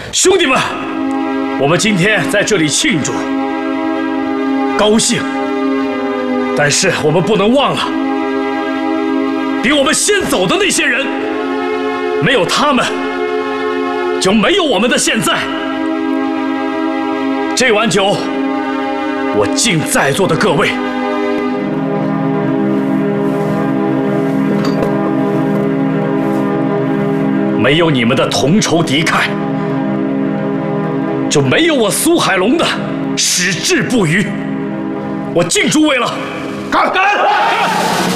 兄弟们，我们今天在这里庆祝，高兴，但是我们不能忘了，比我们先走的那些人，没有他们，就没有我们的现在。这碗酒，我敬在座的各位。没有你们的同仇敌忾，就没有我苏海龙的矢志不渝。我敬诸位了，干！